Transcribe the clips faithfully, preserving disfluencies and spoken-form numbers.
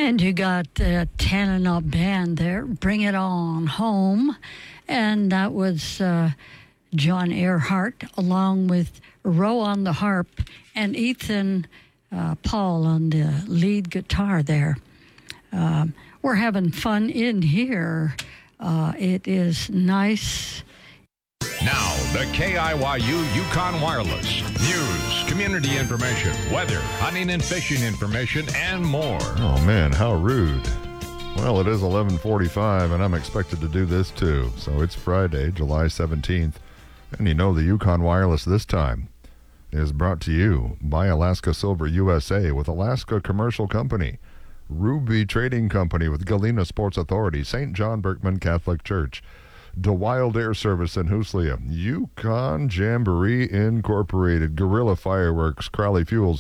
And you got the Tanana Band there, Bring It On Home. And that was uh, John Earhart, along with Roe on the harp and Ethan uh, Paul on the lead guitar there. Um, we're having fun in here. Uh, it is nice. Now, the K I Y U Yukon Wireless. News, community information, weather, hunting and fishing information, and more. Oh, man, how rude. Well, it is eleven forty-five, and I'm expected to do this, too. So it's Friday, July seventeenth. And you know the Yukon Wireless this time is brought to you by Alaska Silver U S A with Alaska Commercial Company, Ruby Trading Company with Galena Sports Authority, Saint John Berkman Catholic Church, DeWild Air Service in Huslia, Yukon Jamboree Incorporated, Guerrilla Fireworks, Crowley Fuels,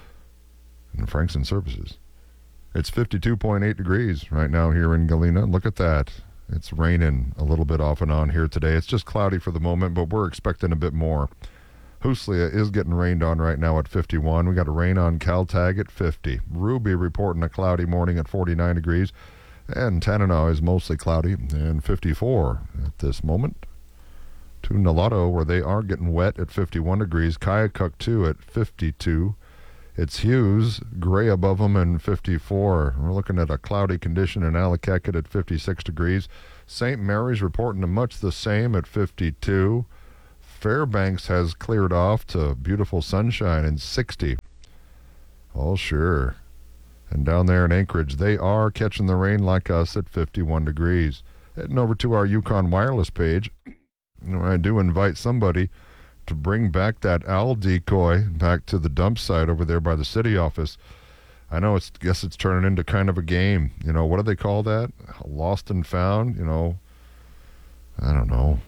and Frankson Services. It's fifty-two point eight degrees right now here in Galena. Look at that. It's raining a little bit off and on here today. It's just cloudy for the moment, but we're expecting a bit more. Huslia is getting rained on right now at fifty-one. We got a rain on Caltag at fifty. Ruby reporting a cloudy morning at forty-nine degrees. And Tanana is mostly cloudy and fifty-four at this moment. To Nulato, where they are getting wet at fifty-one degrees. Kayakuk, too, at fifty-two. It's Hughes, gray above them, and fifty-four. We're looking at a cloudy condition in Allakekit at fifty-six degrees. Saint Mary's reporting to much the same at fifty-two. Fairbanks has cleared off to beautiful sunshine and sixty. Oh, sure. And down there in Anchorage, they are catching the rain like us at fifty-one degrees. Heading over to our Yukon Wireless page, I do invite somebody to bring back that owl decoy back to the dump site over there by the city office. I know it's guess it's turning into kind of a game. You know, what do they call that? Lost and found? You know, I don't know.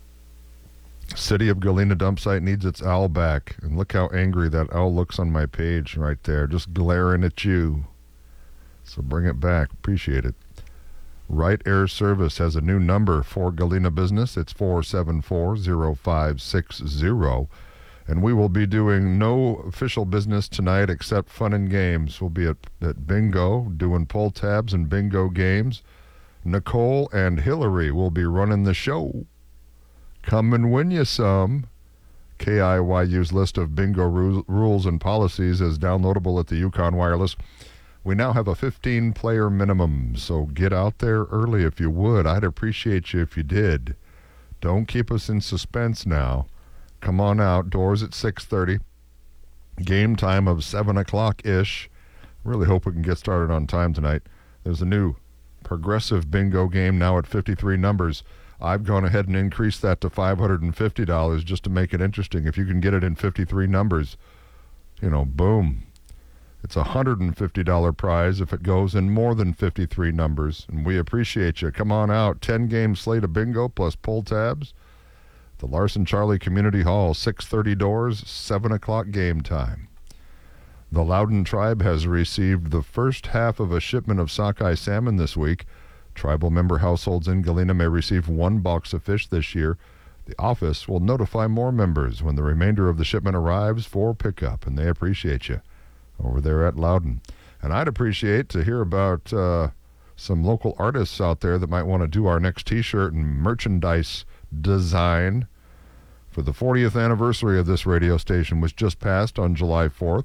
City of Galena dump site needs its owl back. And look how angry that owl looks on my page right there, just glaring at you. So bring it back. Appreciate it. Wright Air Service has a new number for Galena business. It's four seven four, zero five six zero. And we will be doing no official business tonight except fun and games. We'll be at, at bingo, doing pull tabs and bingo games. Nicole and Hillary will be running the show. Come and win you some. K I Y U's list of bingo ru- rules and policies is downloadable at the Yukon Wireless. We now have a fifteen-player minimum, so get out there early if you would. I'd appreciate you if you did. Don't keep us in suspense now. Come on out. Doors at six thirty. Game time of seven o'clock-ish. Really hope we can get started on time tonight. There's a new progressive bingo game now at fifty-three numbers. I've gone ahead and increased that to five hundred fifty dollars just to make it interesting. If you can get it in fifty-three numbers, you know, boom. It's a one hundred fifty dollars prize if it goes in more than fifty-three numbers, and we appreciate you. Come on out. ten-game slate of bingo plus pull tabs. The Larson Charlie Community Hall, six thirty doors, seven o'clock game time. The Loudon Tribe has received the first half of a shipment of sockeye salmon this week. Tribal member households in Galena may receive one box of fish this year. The office will notify more members when the remainder of the shipment arrives for pickup, and they appreciate you over there at Loudon. And I'd appreciate to hear about uh, some local artists out there that might want to do our next T-shirt and merchandise design. For the fortieth anniversary of this radio station, which just passed on July fourth.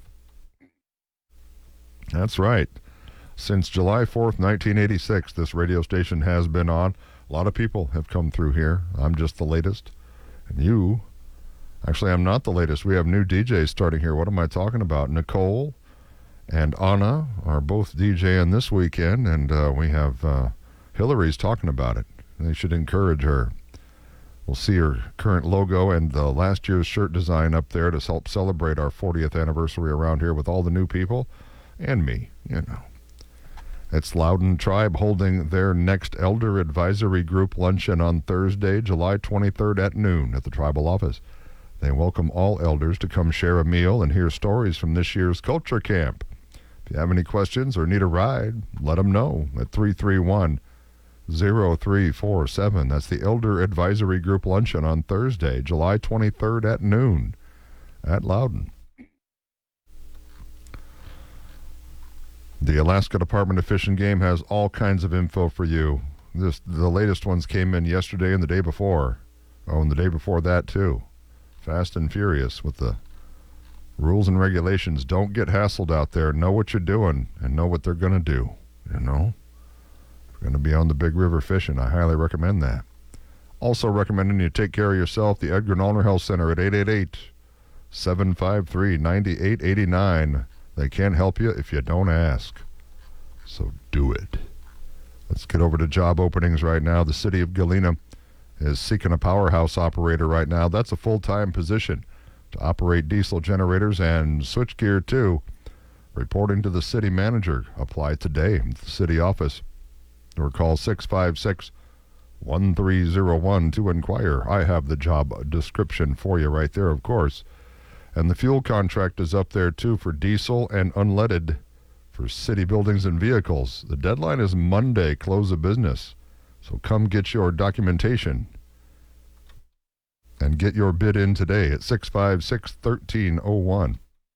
That's right. Since July fourth, nineteen eighty-six, this radio station has been on. A lot of people have come through here. I'm just the latest. And you, actually, I'm not the latest. We have new D Js starting here. What am I talking about? Nicole and Anna are both DJing this weekend, and uh, we have uh, Hillary's talking about it. They should encourage her. We'll see her current logo and the last year's shirt design up there to help celebrate our fortieth anniversary around here with all the new people and me, you know. It's Loudon Tribe holding their next Elder Advisory Group luncheon on Thursday, July twenty-third at noon at the tribal office. They welcome all elders to come share a meal and hear stories from this year's culture camp. If you have any questions or need a ride, let them know at three three one, zero three four seven. That's the Elder Advisory Group luncheon on Thursday, July twenty-third at noon at Loudon. The Alaska Department of Fish and Game has all kinds of info for you. This the latest ones came in yesterday and the day before. Oh, and the day before that too. Fast and furious with the rules and regulations. Don't get hassled out there. Know what you're doing and know what they're going to do. You know? If you're going to be on the Big River fishing, I highly recommend that. Also recommending you take care of yourself. The Edgar Nollner Health Center at eight eight eight, seven five three, nine eight eight nine. They can't help you if you don't ask. So do it. Let's get over to job openings right now. The city of Galena is seeking a powerhouse operator right now. That's a full-time position to operate diesel generators and switchgear too. Reporting to the city manager. Apply today at the city office or call six five six, one three zero one to inquire. I have the job description for you right there, of course. And the fuel contract is up there too for diesel and unleaded for city buildings and vehicles. The deadline is Monday, close of business. So come get your documentation and get your bid in today at six five six, one three zero one.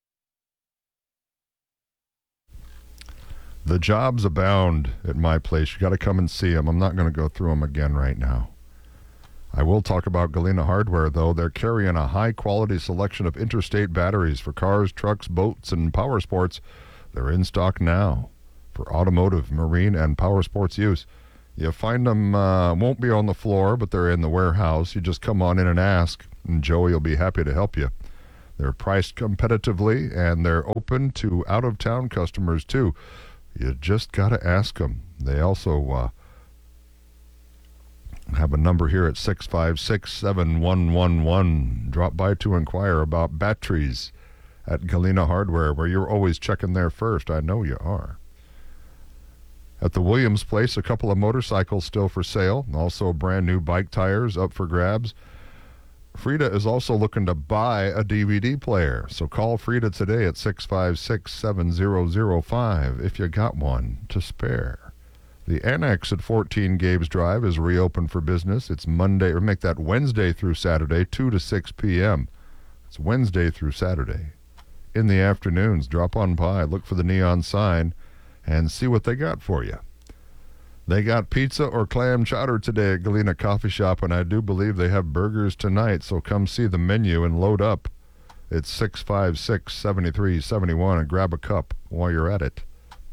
The jobs abound at my place. You got to come and see them. I'm not going to go through them again right now. I will talk about Galena Hardware, though. They're carrying a high-quality selection of interstate batteries for cars, trucks, boats, and power sports. They're in stock now for automotive, marine, and power sports use. You find them, uh, won't be on the floor, but they're in the warehouse. You just come on in and ask, and Joey will be happy to help you. They're priced competitively, and they're open to out-of-town customers, too. You just got to ask them. They also uh, have a number here at six five six, seven one one one. Drop by to inquire about batteries at Galena Hardware, where you're always checking there first. I know you are. At the Williams Place, a couple of motorcycles still for sale. Also brand new bike tires up for grabs. Frida is also looking to buy a D V D player. So call Frida today at six five six, seven zero zero five if you got one to spare. The Annex at fourteen Gabes Drive is reopened for business. It's Monday, or make that Wednesday through Saturday, two to six p.m. It's Wednesday through Saturday. In the afternoons, drop on by, look for the neon sign, and see what they got for you. They got pizza or clam chowder today at Galena Coffee Shop, and I do believe they have burgers tonight, so come see the menu and load up. It's six five six, seven three seven one, and grab a cup while you're at it.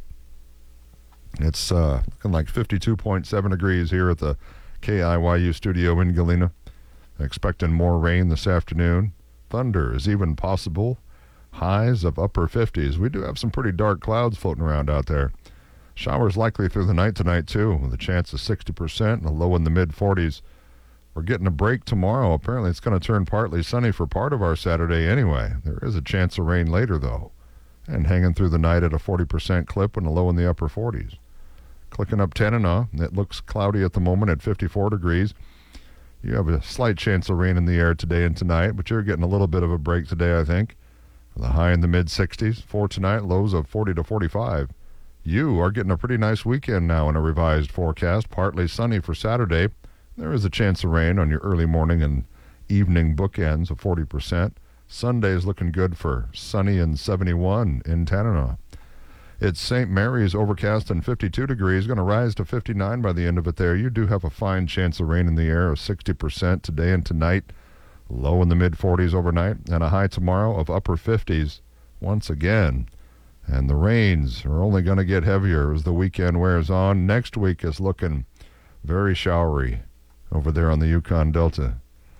It's uh, looking like fifty-two point seven degrees here at the K I Y U studio in Galena. Expecting more rain this afternoon. Thunder is even possible. Highs of upper fifties. We do have some pretty dark clouds floating around out there. Showers likely through the night tonight, too, with a chance of sixty percent and a low in the mid-forties. We're getting a break tomorrow. Apparently it's going to turn partly sunny for part of our Saturday anyway. There is a chance of rain later, though. And hanging through the night at a forty percent clip and a low in the upper forties. Clicking up Tanana, it looks cloudy at the moment at fifty-four degrees. You have a slight chance of rain in the air today and tonight, but you're getting a little bit of a break today, I think. The high in the mid-sixties. For tonight, lows of forty to forty-five. You are getting a pretty nice weekend now in a revised forecast. Partly sunny for Saturday. There is a chance of rain on your early morning and evening bookends of forty percent. Sunday is looking good for sunny and seventy-one in Tanana. It's Saint Mary's, overcast and fifty-two degrees. Going to rise to fifty-nine by the end of it there. You do have a fine chance of rain in the air of sixty percent today and tonight. Low in the mid-forties overnight. And a high tomorrow of upper fifties once again. And the rains are only going to get heavier as the weekend wears on. Next week is looking very showery over there on the Yukon Delta.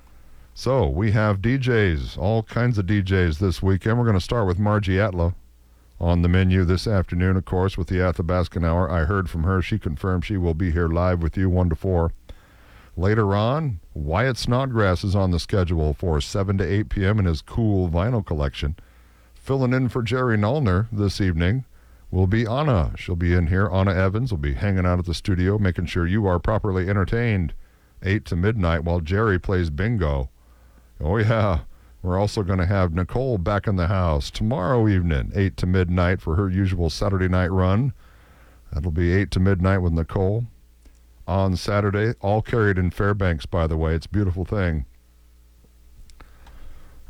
So we have D Js, all kinds of D Js this weekend. We're going to start with Margie Atla on the menu this afternoon, of course, with the Athabascan Hour. I heard from her. She confirmed she will be here live with you one to four. Later on, Wyatt Snodgrass is on the schedule for seven to eight p.m. in his cool vinyl collection. Filling in for Jerry Nollner this evening will be Anna. She'll be in here. Anna Evans will be hanging out at the studio, making sure you are properly entertained eight to midnight while Jerry plays bingo. Oh, yeah. We're also going to have Nicole back in the house tomorrow evening, eight to midnight for her usual Saturday night run. That'll be eight to midnight with Nicole. On Saturday, all carried in Fairbanks, by the way. It's a beautiful thing.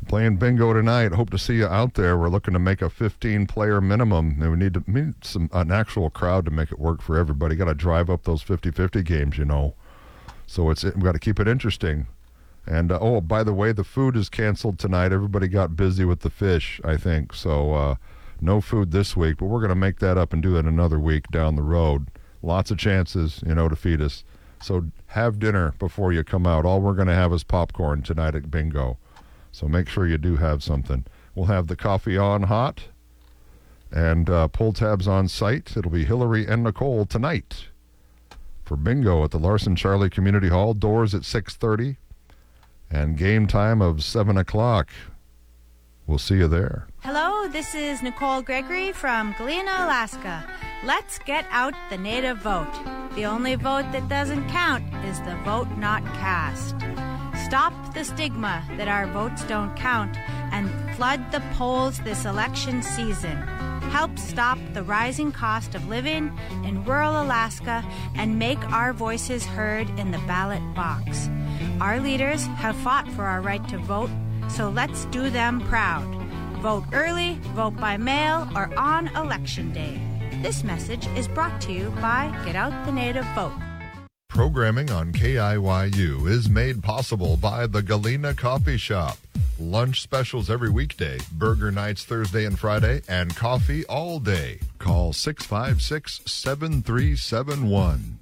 playing bingo tonight. Hope to see you out there. We're looking to make a fifteen-player minimum. And we need to meet some an actual crowd to make it work for everybody. Got to drive up those fifty-fifty games, you know. So it's we got to keep it interesting. And, uh, oh, by the way, the food is canceled tonight. Everybody got busy with the fish, I think. So uh, no food this week, but we're going to make that up and do it another week down the road. Lots of chances, you know, to feed us. So have dinner before you come out. All we're going to have is popcorn tonight at bingo. So make sure you do have something. We'll have the coffee on hot and uh, pull tabs on site. It'll be Hillary and Nicole tonight for bingo at the Larson Charlie Community Hall. Doors at six thirty and game time of seven o'clock. We'll see you there. Hello, this is Nicole Gregory from Galena, Alaska. Let's get out the native vote. The only vote that doesn't count is the vote not cast. Stop the stigma that our votes don't count and flood the polls this election season. Help stop the rising cost of living in rural Alaska and make our voices heard in the ballot box. Our leaders have fought for our right to vote, so let's do them proud. Vote early, vote by mail, or on Election Day. This message is brought to you by Get Out the Native Vote. Programming on K I Y U is made possible by the Galena Coffee Shop. Lunch specials every weekday, burger nights Thursday and Friday, and coffee all day. Call six five six, seven three seven one.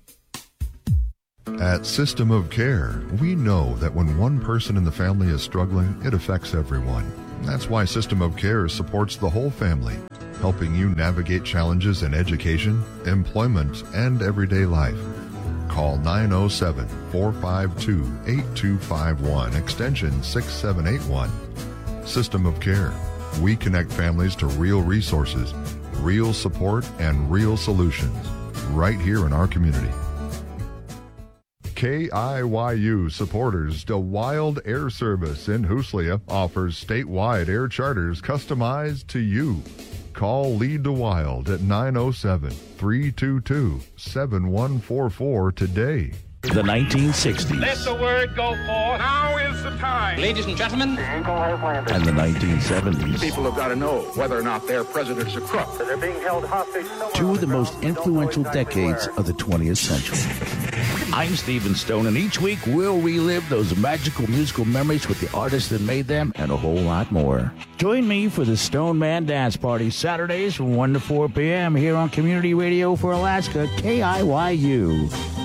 At System of Care, we know that when one person in the family is struggling, it affects everyone. That's why System of Care supports the whole family, helping you navigate challenges in education, employment, and everyday life. Call nine oh seven, four five two, eight two five one, extension six seven eight one. System of Care. We connect families to real resources, real support, and real solutions right here in our community. K I Y U supporters DeWild Air Service in Hooslia offers statewide air charters customized to you. Call Lee DeWild at nine oh seven, three two two, seven one four four today. The nineteen sixties. Let the word go forth. Now is the time. Ladies and gentlemen. And the nineteen seventies. People have got to know whether or not their president's a crook. They're being held hostage. Two of the most influential decades of the twentieth century. I'm Stephen Stone, and each week we'll relive those magical musical memories with the artists that made them and a whole lot more. Join me for the Stone Man Dance Party Saturdays from one to four p.m. here on Community Radio for Alaska, K I Y U.